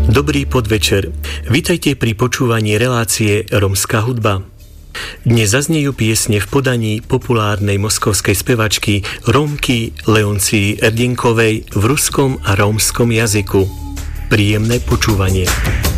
Dobrý podvečer. Vítajte pri počúvaní relácie Rómska hudba. Dnes zaznejú piesne v podaní populárnej moskovskej spevačky Rómky Leoncii Erdinkovej v ruskom a rómskom jazyku. Príjemné počúvanie.